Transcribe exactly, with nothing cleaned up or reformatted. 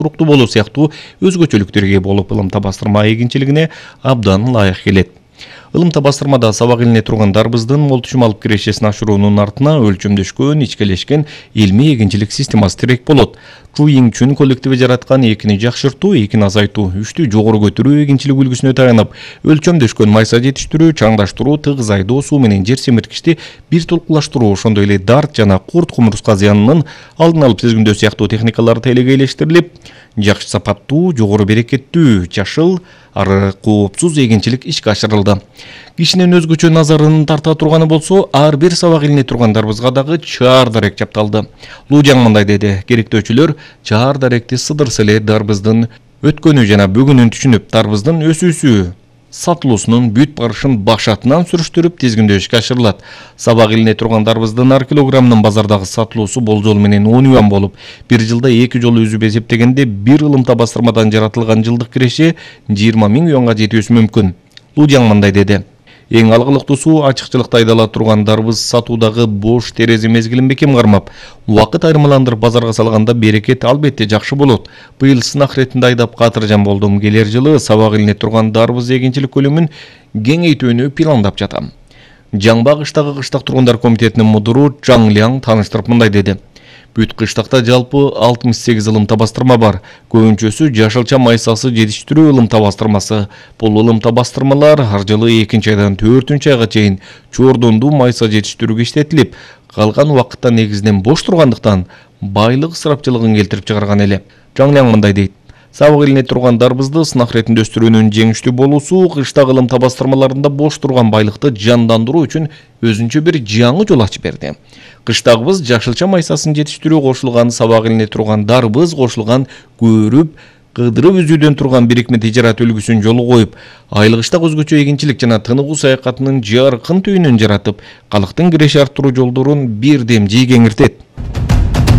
туруктуу болуу сыяктуу өзгөчөлүктөргө болуп ылым табастырма эгинчилигине абдан ылайык келет. Ылымта бастырмада сабак илине турган дарбыздын молтушумалык кирешесин ашыруунун артына өлчөмдөшкөн, ичкелешкен илмий эгинчилик системасы тирек болот. Чуйин Чун коллективи жараткан экини жакшыртуу, экини азайтуу, үчтү жогору көтөрүү эгинчилик үлгүсүнө таянып, өлчөмдөшкөн майса жетиштирүү, чаңдаштыруу, тыгыз айдоо, суу менен жер семирткичти бир толкулаштыруу, ошондой эле дарт жана курт кумурска зыянынын алдын алып сезгиндөө сыяктуу техникалар телегейлештирилип, жакшы сапаттуу, жогору берекеттүү, жашыл, ары коопсуз эгинчилик ишке ашырылды. Кишинин өзгөчө назарын тарта турганы болсо, ар бир сабак илине турган дарбызга дагы чаар дарек чапталды. Лужаң мындай деди: керектөөчүлөр чаар даректи сыдырса эле дарбыздын өткөнү жана бүгүнүн түшүнүп, дарбыздын өсүүсү, сатылуусунун бүт барышын башатынан сүрүштүрүп тизгиндөө ишке ашырылат. Сабак илине турган дарбыздын ар килограммынын базардагы сатылуусу болжол менен он юан болуп, бир жылда эки жолу үзүп эсептегенде бир ылымта бастырмадан жаратылган жылдык киреше жыйырма миң юанга жетүүсү мүмкүн. Лужаң мындай деди: эң алгылыктуусу ачыкчылыкта айдала турган дарбыз сатуудагы бош терезе мезгилин бекем кармап, убакыт айырмаландырып базарга салганда берекет албетте жакшы болот. Быйыл сынак иретинде айдап катыржан болдум. Келер жылы сабак илине турган дарбыз эгинчилик көлөмүн кеңейтүүнү пландап жатам. Жаңба кыштагы кыштак тургундар комитетинин мудуру Жаңляң тааныштырып мындай деди: бүт кыштакта жалпы алтымыш сегиз ылымта бастырма бар. Көбүнчөсү жашылча майсасы жетиштирүү ылымта бастырмасы. Бул ылымта бастырмалар ар жылы экинчи айдан төртүнчү айга чейин чордондуу майса жетиштирүүгө иштетилип, калган убакытта негизинен бош тургандыктан байлык ысырапчылыгын келтирип чыгарган эле. Жаңляң мындай дейт: сабак илине турган дарбызды сынак иретинде өстүрүүнүн жеңиштүү болуусу кыштак ылымта бастырмаларында бош турган байлыкты жандандыруу үчүн өзүнчө бир жаңы жол ачып берди. Кыштагыбыз жашылча майсасын жетиштирүү кошулган, сабак илине турган дарбыз кошулган көрүп, кыдырып үзүүдөн турган бирикме тижарат үлгүсүн жолу коюп, айылгыштак өзгөчө эгинчилик жана тыныгуу саякатынын жаркын түйүнүн жаратып, калктын киреше арттыруу жолдорун бирдем жий кеңиртет.